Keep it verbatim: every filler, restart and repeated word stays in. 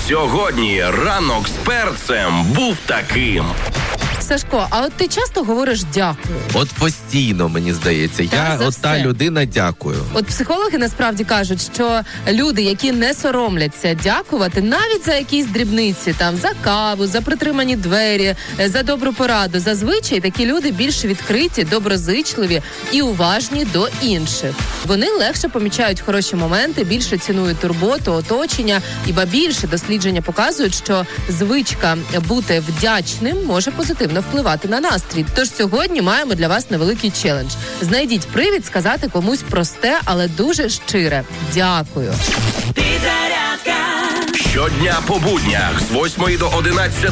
Сьогодні ранок з перцем був таким. Сашко, а от ти часто говориш дякую? От постійно, мені здається. Та, я за от та все. людина дякую. От психологи насправді кажуть, що люди, які не соромляться дякувати навіть за якісь дрібниці, там за каву, за притримані двері, за добру пораду, зазвичай такі люди більш відкриті, доброзичливі і уважні до інших. Вони легше помічають хороші моменти, більше цінують турботу, оточення, і ба більше дослідження показують, що звичка бути вдячним може позитивно впливати на настрій. Тож сьогодні маємо для вас невеликий челендж. Знайдіть привід сказати комусь просте, але дуже щире «дякую». Щодня по буднях з восьмої до одинадцятої